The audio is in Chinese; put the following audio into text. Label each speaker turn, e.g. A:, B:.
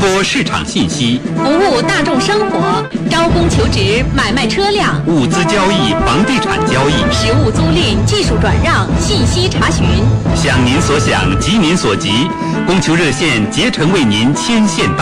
A: 说市场信息，
B: 服务大众生活，招工求职，买卖车辆，
A: 物资交易、房地产交易，
B: 实物租赁、技术转让、信息查询。
A: 想您所想，急您所急，供求热线竭诚为您牵线